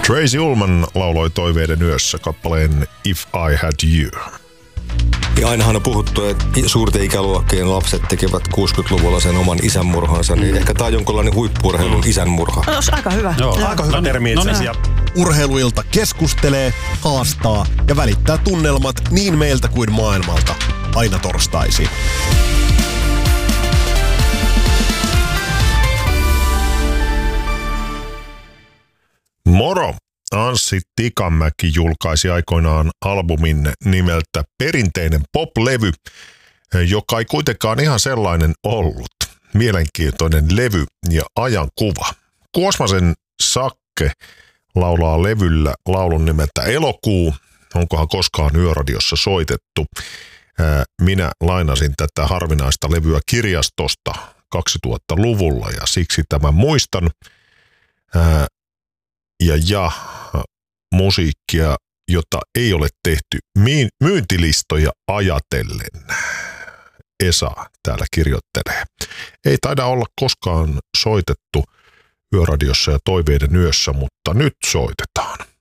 Tracy Ullman lauloi Toiveiden yössä kappaleen If I Had You. Ja ainahan on puhuttu, että suurten ikäluokkien lapset tekevät 60-luvulla sen oman isänmurhansa, niin ehkä tämä on jonkinlainen huippu-urheilun isänmurha. No, aika hyvä. Joo, aika hyvä termi itse asiassa. Urheiluilta keskustelee, haastaa ja välittää tunnelmat niin meiltä kuin maailmalta. Aina torstaisin. Moro! Anssi Tikanmäki julkaisi aikoinaan albumin nimeltä Perinteinen pop-levy, joka ei kuitenkaan ihan sellainen ollut. Mielenkiintoinen levy ja ajankuva. Kuosmasen Sakke laulaa levyllä laulun nimeltä Elokuu. Onkohan koskaan Yöradiossa soitettu? Minä lainasin tätä harvinaista levyä kirjastosta 2000-luvulla ja siksi tämän muistan. Ja musiikkia, jota ei ole tehty myyntilistoja ajatellen. Esa täällä kirjoittelee. Ei taida olla koskaan soitettu Yöradiossa ja Toiveiden yössä, mutta nyt soitetaan.